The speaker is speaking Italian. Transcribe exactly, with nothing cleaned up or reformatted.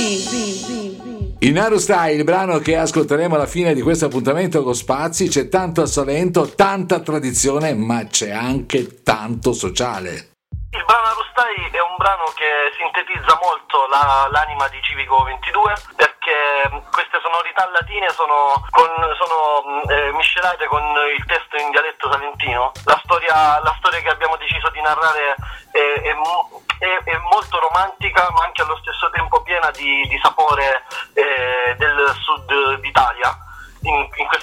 In Naru Style, il brano che ascolteremo alla fine di questo appuntamento con Spazi, c'è tanto assolento, tanta tradizione, ma c'è anche tanto sociale. Il brano Naru Style è un brano che sintetizza molto la, l'anima di Civico ventidue, perché queste sonorità latine sono, con, sono eh, miscelate con il testo in dialetto salentino. La storia, la storia che abbiamo deciso di narrare è, è, è, è molto romantica, ma anche allo stesso tempo piena di, di sapore eh, del sud d'Italia. In, in questo